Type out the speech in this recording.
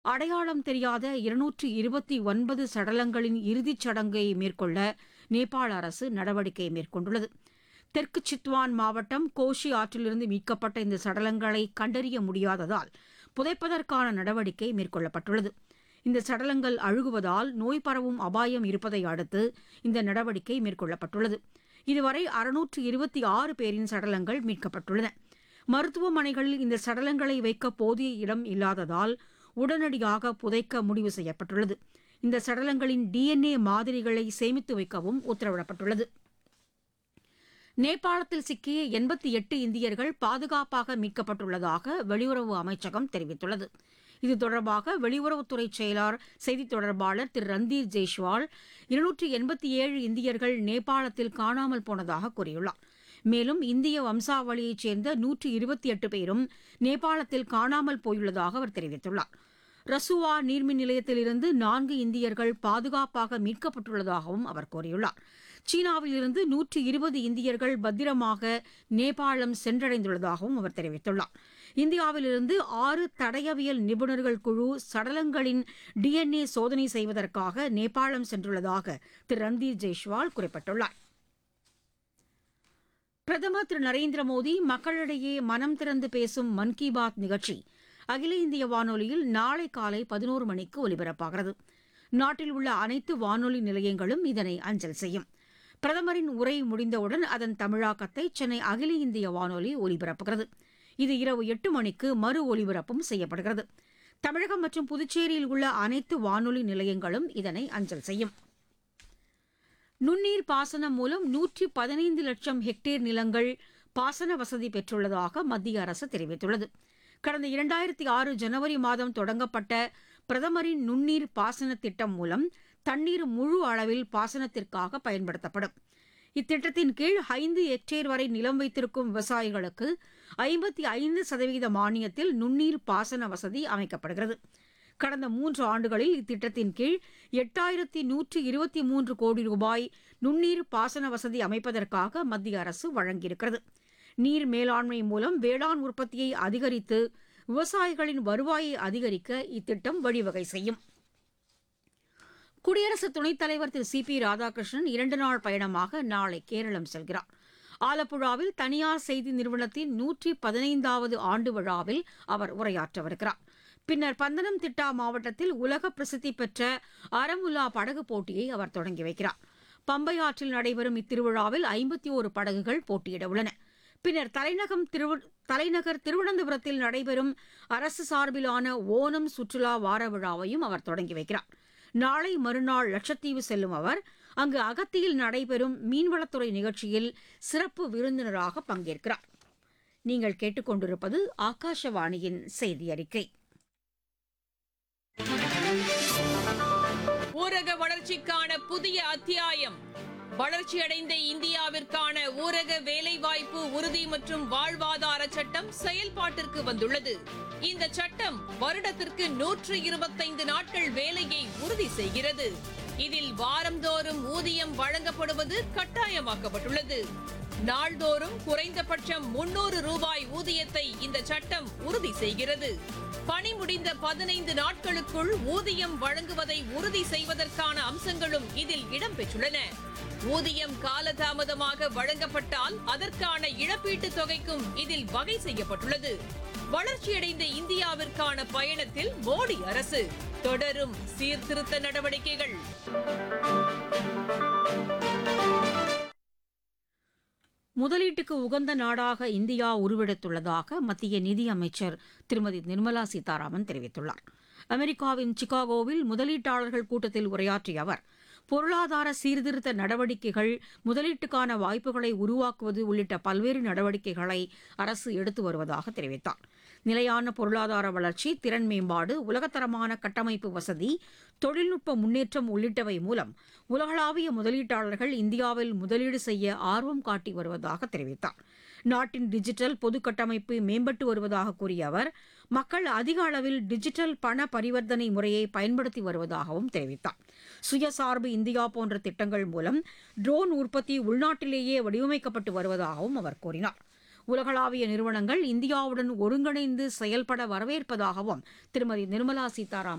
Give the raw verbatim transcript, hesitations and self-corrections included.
அடையாளம் தெரியாத இருநூற்று இருபத்தி ஒன்பது சடலங்களின் இறுதிச் சடங்கை மேற்கொள்ள நேபாள அரசு நடவடிக்கை மேற்கொண்டுள்ளது. தெற்கு சித்வான் மாவட்டம் கோஷி ஆற்றிலிருந்து மீட்கப்பட்ட இந்த சடலங்களை கண்டறிய முடியாததால் புதைப்பதற்கான நடவடிக்கை மேற்கொள்ளப்பட்டுள்ளது. இந்த சடலங்கள் அழுகுவதால் நோய் பரவும் அபாயம் இருப்பதை அடுத்து இந்த நடவடிக்கை மேற்கொள்ளப்பட்டுள்ளது. இதுவரை அறுநூற்று இருபத்தி ஆறு பேரின் சடலங்கள் மீட்கப்பட்டுள்ளன. மருத்துவமனைகளில் இந்த சடலங்களை வைக்க போதிய இடம் இல்லாததால் உடனடியாக புதைக்க முடிவு செய்யப்பட்டுள்ளது. இந்த சடலங்களின் டிஎன்ஏ மாதிரிகளை சேமித்து வைக்கவும் உத்தரவிடப்பட்டுள்ளது. நேபாளத்தில் சிக்கிய எண்பத்தி எட்டு இந்தியர்கள் பாதுகாப்பாக மீட்கப்பட்டுள்ளதாக வெளியுறவு அமைச்சகம் தெரிவித்துள்ளது. இது தொடர்பாக வெளியுறவுத்துறை செயலர் செய்தித் தொடர்பாளர் திரு ரந்தீர் ஜெய்ஷ்வால் இருநூற்று எண்பத்தி ஏழு இந்தியர்கள் நேபாளத்தில் காணாமல் போனதாக கூறியுள்ளார். மேலும் இந்திய வம்சாவளியைச் சேர்ந்த நூற்று இருபத்தி எட்டு பேரும் நேபாளத்தில் காணாமல் போயுள்ளதாக அவர் தெரிவித்துள்ளார். ரசுவா நீர்மின் நிலையத்திலிருந்து நான்கு இந்தியர்கள் பாதுகாப்பாக மீட்கப்பட்டுள்ளதாகவும் அவர் கூறியுள்ளார். சீனாவிலிருந்து நூற்று இருபது இந்தியர்கள் பத்திரமாக நேபாளம் சென்றடைந்துள்ளதாகவும் அவர் தெரிவித்துள்ளார். இந்தியாவிலிருந்து ஆறு தடயவியல் நிபுணர்கள் குழு சடலங்களின் டிஎன்ஏ சோதனை செய்வதற்காக நேபாளம் சென்றுள்ளதாக திரு ரந்தீர் ஜெய்ஷ்வால் குறிப்பிட்டுள்ளார். பிரதமர் திரு நரேந்திர மோடி மக்களிடையே மனம் திறந்து பேசும் மன் கி பாத் நிகழ்ச்சி அகில இந்திய வானொலியில் நாளை காலை பதினோரு மணிக்கு ஒலிபரப்பாகிறது. நாட்டில் உள்ள அனைத்து வானொலி நிலையங்களும் இதனை அஞ்சல் செய்யும். பிரதமரின் உரை முடிந்தவுடன் அதன் தமிழாக்கத்தை சென்னை அகில இந்திய வானொலி ஒலிபரப்புகிறது. இது இரவு எட்டு மணிக்கு மறு ஒலிபரப்பும் செய்யப்படுகிறது. தமிழகம் மற்றும் புதுச்சேரியில் உள்ள அனைத்து வானொலி நிலையங்களும் இதனை அஞ்சல் செய்யும். நுண்ணீர் பாசனம் மூலம் நூற்றி பதினைந்து லட்சம் ஹெக்டேர் நிலங்கள் பாசன வசதி பெற்றுள்ளதாக மத்திய அரசு தெரிவித்துள்ளது. கடந்த இரண்டாயிரத்தி ஆறு ஜனவரி மாதம் தொடங்கப்பட்ட பிரதமரின் நுண்ணீர் பாசன திட்டம் மூலம் தண்ணீர் முழு அளவில் பாசனத்திற்காக பயன்படுத்தப்படும். இத்திட்டத்தின் கீழ் ஐந்து ஹெக்டேர் வரை நிலம் வைத்திருக்கும் விவசாயிகளுக்கு ஐம்பத்தி ஐந்து சதவீத மானியத்தில் நுண்ணீர் பாசன வசதி அமைக்கப்படுகிறது. கடந்த மூன்று ஆண்டுகளில் இத்திட்டத்தின் கீழ் எட்டாயிரத்தி நூற்று இருபத்தி மூன்று கோடி ரூபாய் நுண்ணீர் பாசன வசதி அமைப்பதற்காக மத்திய அரசு வழங்கியிருக்கிறது. நீர் மேலாண்மை மூலம் வேளாண் உற்பத்தியை அதிகரித்து விவசாயிகளின் வருவாயை அதிகரிக்க இத்திட்டம் வழிவகை செய்யும். குடியரசு துணைத் தலைவர் திரு சி பி ராதாகிருஷ்ணன் இரண்டு நாள் பயணமாக நாளை கேரளம் செல்கிறார். ஆலப்புழாவில் தனியார் செய்தி நிறுவனத்தின் நூற்றி பதினைந்தாவது ஆண்டு விழாவில் அவர் உரையாற்றவிருக்கிறார். பின்னர் பந்தனம்திட்டா மாவட்டத்தில் உலக பிரசித்தி பெற்ற அரமுல்லா படகு போட்டியை அவர் தொடங்கி வைக்கிறார். பம்பை ஆற்றில் நடைபெறும் இத்திருவிழாவில் ஐம்பத்தி ஒரு படகுகள் போட்டியிட உள்ளன. பின்னர் தலைநகம் திரு தலைநகர் திருவனந்தபுரத்தில் நடைபெறும் அரசு சார்பிலான ஓணம் சுற்றுலா வார விழாவையும் அவர் தொடங்கி வைக்கிறார். நாளை மறுநாள் லட்சத்தீவு செல்லும் அவர் அங்கு அகத்தியில் நடைபெறும் மீன்வளத்துறை நிகழ்ச்சியில் சிறப்பு விருந்தினராக பங்கேற்கிறார். நீங்கள் கேட்டுக்கொண்டிருப்பது ஆகாஷவாணியின் செய்தி அறிக்கை. ஊரக வளர்ச்சிக்கான புதிய அத்தியாயம். வளர்ச்சியடைந்த இந்தியாவிற்கான ஊரக வேலைவாய்ப்பு உறுதி மற்றும் வாழ்வாதார சட்டம் செயல்பாட்டிற்கு வந்துள்ளது. இந்த சட்டம் வருடத்திற்கு நூற்று இருபத்தைந்து நாட்கள் வேலையை உறுதி செய்கிறது. இதில் வாரந்தோறும் ஊதியம் வழங்கப்படுவது கட்டாயமாக்கப்பட்டுள்ளது. நாள்தோறும் குறைந்தபட்சம் முன்னூறு ரூபாய் ஊதியத்தை இந்த சட்டம் உறுதி செய்கிறது. பணி முடிந்த பதினைந்து நாட்களுக்குள் ஊதியம் வழங்குவதை உறுதி செய்வதற்கான அம்சங்களும் இதில் இடம்பெற்றுள்ளன. ஊதியம் காலதாமதமாக வழங்கப்பட்டால் அதற்கான இழப்பீட்டுத் தொகைக்கும் இதில் வகை செய்யப்பட்டுள்ளது. வளர்ச்சியடைந்த இந்தியாவிற்கான பயணத்தில் மோடி அரசு தொடரும் சீர்திருத்த நடவடிக்கைகள். முதலீட்டுக்கு உகந்த நாடாக இந்தியா உருவெடுத்துள்ளதாக மத்திய நிதியமைச்சர் திருமதி நிர்மலா சீதாராமன் தெரிவித்துள்ளார். அமெரிக்காவின் சிகாகோவில் முதலீட்டாளர்கள் கூட்டத்தில் உரையாற்றிய அவர், பொருளாதார சீர்திருத்த நடவடிக்கைகள், முதலீட்டுக்கான வாய்ப்புகளை உருவாக்குவது உள்ளிட்ட பல்வேறு நடவடிக்கைகளை அரசு எடுத்து வருவதாக தெரிவித்தார். நிலையான பொருளாதார வளர்ச்சி, திறன் மேம்பாடு, உலகத்தரமான கட்டமைப்பு வசதி, தொழில்நுட்ப முன்னேற்றம் உள்ளிட்டவை மூலம் உலகளாவிய முதலீட்டாளர்கள் இந்தியாவில் முதலீடு செய்ய ஆர்வம் காட்டி வருவதாக தெரிவித்தார். நாட்டின் டிஜிட்டல் பொது கட்டமைப்பு மேம்பட்டு வருவதாக கூறிய அவர், மக்கள் அதிக அளவில் டிஜிட்டல் பண பரிவர்த்தனை முறையை பயன்படுத்தி வருவதாகவும் தெரிவித்தார். சுயசார்பு இந்தியா போன்ற திட்டங்கள் மூலம் ட்ரோன் உற்பத்தி உள்நாட்டிலேயே வடிவமைக்கப்பட்டு வருவதாகவும் அவர் கூறினார். உலகளாவிய நிறுவனங்கள் இந்தியாவுடன் ஒருங்கிணைந்து செயல்பட வரவேற்பதாகவும் திருமதி நிர்மலா சீதாராமன்